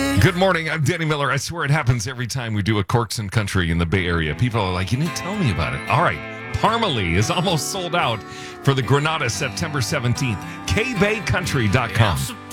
Good morning. I'm Danny Miller. I swear it happens every time we do a Corks and Country in the Bay Area. People are like, you need to tell me about it. All right. Parmalee is almost sold out for the Granada September 17th. kbaycountry.com.